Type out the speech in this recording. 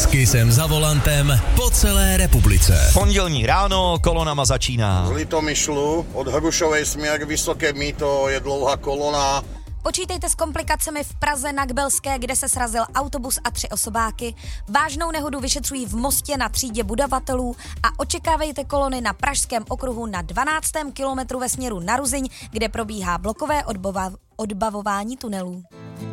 S Kissem za volantem po celé republice. Pondělní ráno kolonama začíná. Z Litomyšlu od Hrušovej směr Vysoké Mýto je dlouhá kolona. Počítejte s komplikacemi v Praze na Kbelské, kde se srazil autobus a 3 osobáky. Vážnou nehodu vyšetřují v Mostě na třídě budovatelů a očekávejte kolony na Pražském okruhu na 12. kilometru ve směru na Ruzyň, kde probíhá blokové odbavování tunelů.